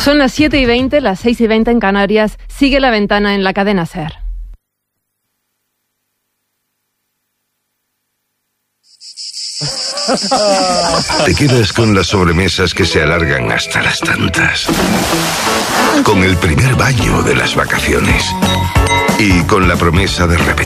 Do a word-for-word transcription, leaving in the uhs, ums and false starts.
Son las siete y veinte, las seis y veinte en Canarias. Sigue La Ventana en la cadena SER. Te quedas con las sobremesas que se alargan hasta las tantas, con el primer baño de las vacaciones y con la promesa de repetir.